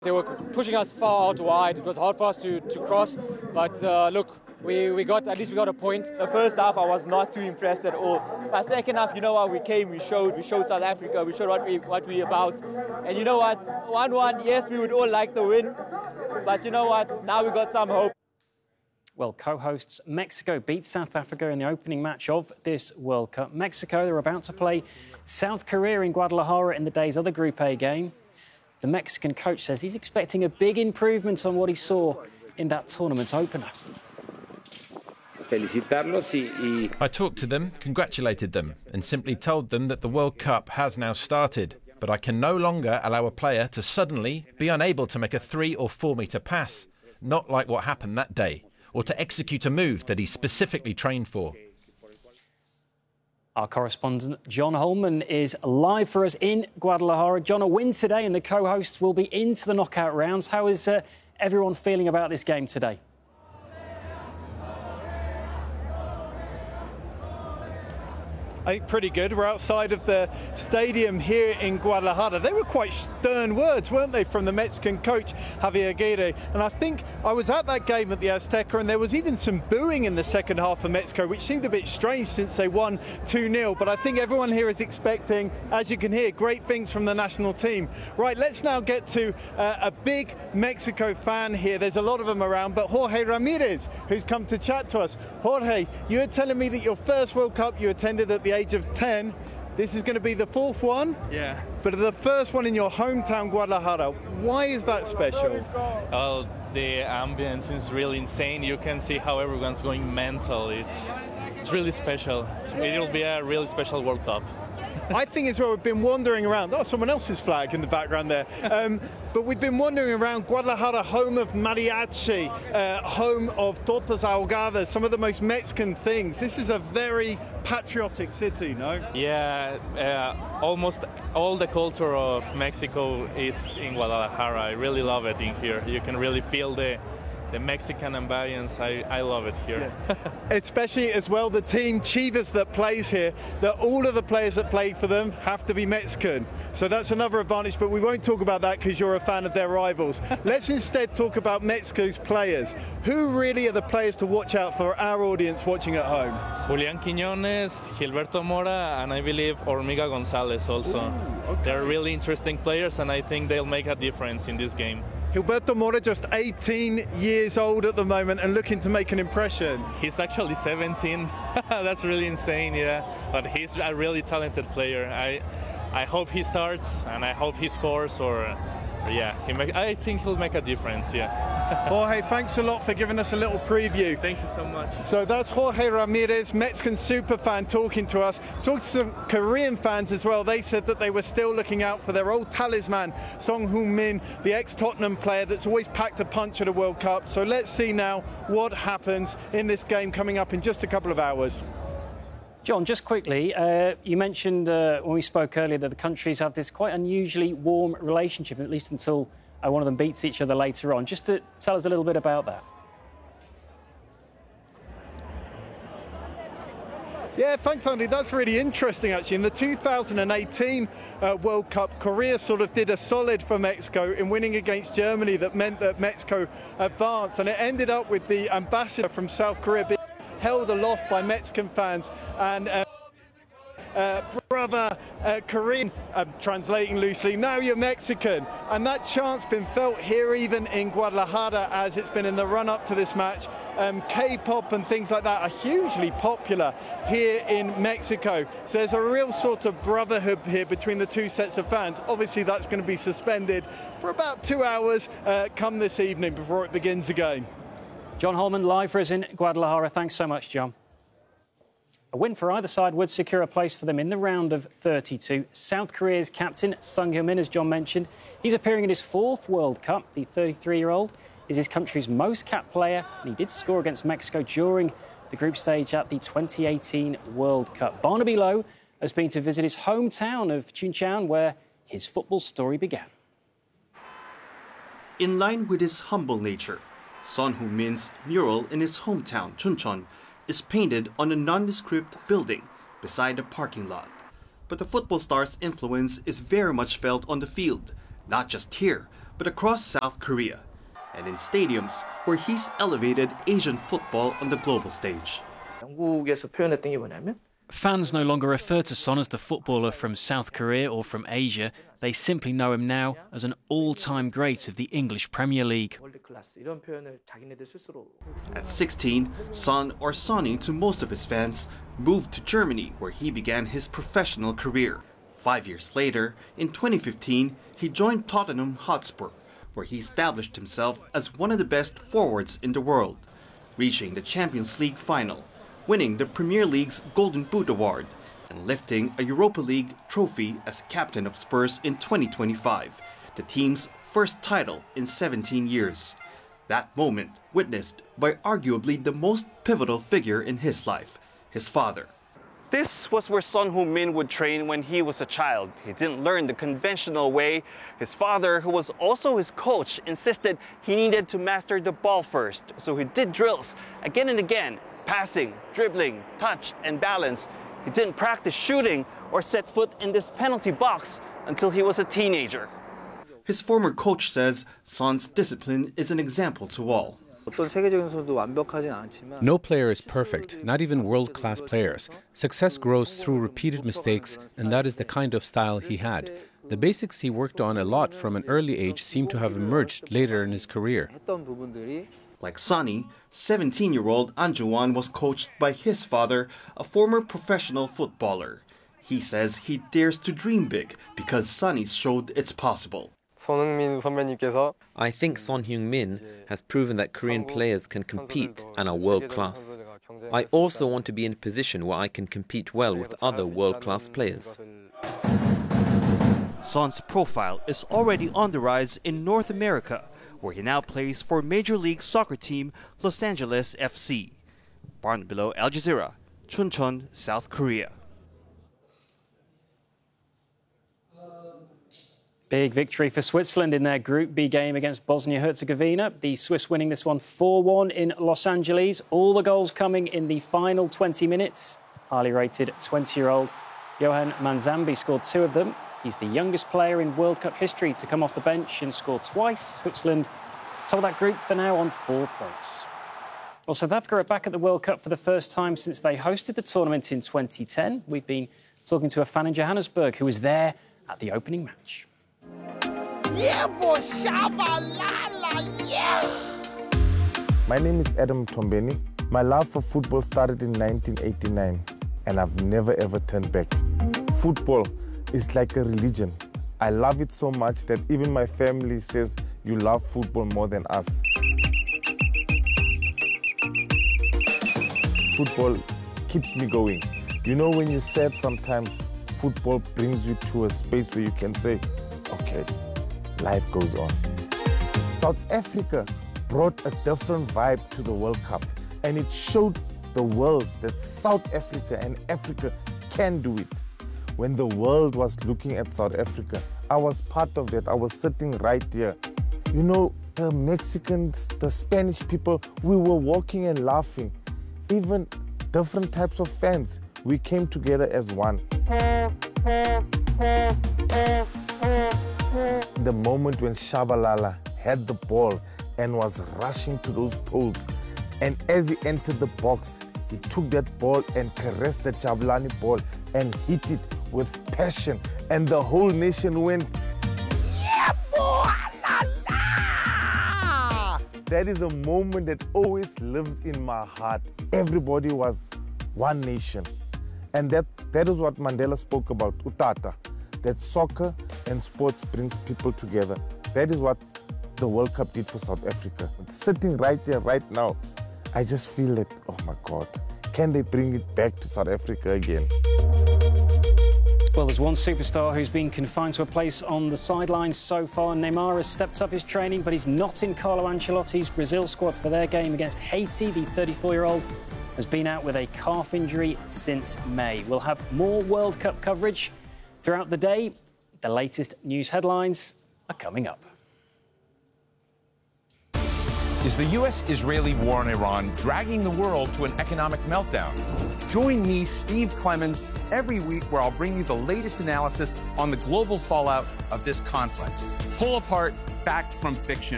They were pushing us far out wide. It was hard for us to cross, but look, we got a point. The first half I was not too impressed at all. But second half, you know what, we showed South Africa, we showed what we about. And you know what, 1-1, yes, we would all like the win, but you know what, now we got some hope. Well, co-hosts Mexico beat South Africa in the opening match of this World Cup. Mexico, they're about to play South Korea in Guadalajara in the day's other Group A game. The Mexican coach says he's expecting a big improvement on what he saw in that tournament opener. I talked to them, congratulated them, and simply told them that the World Cup has now started. But I can no longer allow a player to suddenly be unable to make a 3 or 4 metre pass, not like what happened that day, or to execute a move that he specifically trained for. Our correspondent John Holman is live for us in Guadalajara. John, a win today and the co-hosts will be into the knockout rounds. How is everyone feeling about this game today? I think pretty good. We're outside of the stadium here in Guadalajara. They were quite stern words, weren't they, from the Mexican coach, Javier Aguirre. And I think I was at that game at the Azteca, and there was even some booing in the second half of Mexico, which seemed a bit strange since they won 2-0. But I think everyone here is expecting, as you can hear, great things from the national team. Right, let's now get to a big Mexico fan here. There's a lot of them around, but Jorge Ramirez, who's come to chat to us. Jorge, you were telling me that your first World Cup you attended at the age of 10. This is going to be the 4th one? Yeah. But the first one in your hometown, Guadalajara. Why is that special? Well, the ambience is really insane. You can see how everyone's going mental. It's really special. It'll be a really special World Cup. I think as well, we've been wandering around. Oh, someone else's flag in the background there. But we've been wandering around Guadalajara, home of mariachi, home of tortas ahogadas, some of the most Mexican things. This is a very patriotic city, no? Yeah, almost all the culture of Mexico is in Guadalajara. I really love it in here. You can really feel the Mexican ambience. I love it here. Yeah. Especially as well the team Chivas that plays here, that all of the players that play for them have to be Mexican. So that's another advantage, but we won't talk about that because you're a fan of their rivals. Let's instead talk about Mexico's players. Who really are the players to watch out for our audience watching at home? Julian Quiñones, Gilberto Mora, and I believe Hormiga González also. Ooh, okay. They're really interesting players, and I think they'll make a difference in this game. Gilberto Mora, just 18 years old at the moment and looking to make an impression. He's actually 17. That's really insane, yeah. But he's a really talented player. I hope he starts and I hope he scores, or yeah, I think he'll make a difference, yeah. Jorge, thanks a lot for giving us a little preview. Thank you so much. So that's Jorge Ramirez, Mexican superfan, talking to us. Talked to some Korean fans as well. They said that they were still looking out for their old talisman, Son Heung-min, the ex-Tottenham player that's always packed a punch at a World Cup. So let's see now what happens in this game coming up in just a couple of hours. John, just quickly, you mentioned when we spoke earlier that the countries have this quite unusually warm relationship, at least until one of them beats each other later on. Just to tell us a little bit about that. Yeah, thanks, Andy. That's really interesting, actually. In the 2018 World Cup, Korea sort of did a solid for Mexico in winning against Germany. That meant that Mexico advanced, and it ended up with the ambassador from South Korea being held aloft by Mexican fans, and brother Korean, translating loosely, now you're Mexican. And that chant's been felt here even in Guadalajara, as it's been in the run-up to this match. K-pop and things like that are hugely popular here in Mexico. So there's a real sort of brotherhood here between the two sets of fans. Obviously that's going to be suspended for about 2 hours come this evening before it begins again. John Holman live for us in Guadalajara. Thanks so much, John. A win for either side would secure a place for them in the round of 32. South Korea's captain, Son Heung-min, as John mentioned, he's appearing in his 4th World Cup. The 33-year-old is his country's most capped player, and he did score against Mexico during the group stage at the 2018 World Cup. Barnaby Lowe has been to visit his hometown of Chuncheon, where his football story began. In line with his humble nature, Son Heung-min's mural in his hometown, Chuncheon, is painted on a nondescript building beside a parking lot. But the football star's influence is very much felt on the field, not just here, but across South Korea, and in stadiums where he's elevated Asian football on the global stage. 영국에서 표현했던 게 뭐냐면 Fans no longer refer to Son as the footballer from South Korea or from Asia. They simply know him now as an all-time great of the English Premier League. 이런 표현을 자기네들 스스로. At 16, Son, or Sonny to most of his fans, moved to Germany where he began his professional career. 5 years later, in 2015, he joined Tottenham Hotspur, where he established himself as one of the best forwards in the world, reaching the Champions League final, winning the Premier League's Golden Boot Award, and lifting a Europa League trophy as captain of Spurs in 2025, the team's first title in 17 years. That moment witnessed by arguably the most pivotal figure in his life, his father. This was where Son Heung-min would train when he was a child. He didn't learn the conventional way. His father, who was also his coach, insisted he needed to master the ball first. So he did drills again and again, passing, dribbling, touch, and balance. He didn't practice shooting or set foot in this penalty box until he was a teenager. His former coach says Son's discipline is an example to all. No player is perfect, not even world-class players. Success grows through repeated mistakes, and that is the kind of style he had. The basics he worked on a lot from an early age seem to have emerged later in his career. Like Sonny, 17-year-old An Ju-won was coached by his father, a former professional footballer. He says he dares to dream big because Sonny showed it's possible. I think Son Heung-min has proven that Korean players can compete and are world-class. I also want to be in a position where I can compete well with other world-class players. Son's profile is already on the rise in North America, where he now plays for Major League Soccer team Los Angeles FC. Barnabilo, Al Jazeera, Chuncheon, South Korea. Big victory for Switzerland in their Group B game against Bosnia-Herzegovina. The Swiss winning this one 4-1 in Los Angeles. All the goals coming in the final 20 minutes. Highly rated 20-year-old Johan Manzambi scored 2 of them. He's the youngest player in World Cup history to come off the bench and score twice. Switzerland top that group for now on 4 points. Well, South Africa are back at the World Cup for the first time since they hosted the tournament in 2010. We've been talking to a fan in Johannesburg who was there at the opening match. Yeah, boy, Shabalala, yeah! My name is Adam Tombeni. My love for football started in 1989, and I've never ever turned back. Football is like a religion. I love it so much that even my family says you love football more than us. Football keeps me going. You know, when you're sad sometimes, football brings you to a space where you can say, okay, life goes on. South Africa brought a different vibe to the World Cup, and it showed the world that South Africa and Africa can do it. When the world was looking at South Africa, I was part of that. I was sitting right here. You know, the Mexicans, the Spanish people, we were walking and laughing. Even different types of fans, we came together as one. The moment when Shabalala had the ball and was rushing to those poles, and as he entered the box, he took that ball and caressed the Jabulani ball and hit it with passion, and the whole nation went, yeah, boy, la, la! That is a moment that always lives in my heart. Everybody was one nation. And that is what Mandela spoke about, Utata, that soccer and sports brings people together. That is what the World Cup did for South Africa. Sitting right here, right now, I just feel that, oh my God, can they bring it back to South Africa again? Well, there's one superstar who's been confined to a place on the sidelines so far. Neymar has stepped up his training, but he's not in Carlo Ancelotti's Brazil squad for their game against Haiti. The 34-year-old has been out with a calf injury since May. We'll have more World Cup coverage throughout the day. The latest news headlines are coming up. Is the U.S.-Israeli war in Iran dragging the world to an economic meltdown? Join me, Steve Clemens, every week where I'll bring you the latest analysis on the global fallout of this conflict. Pull apart, fact from fiction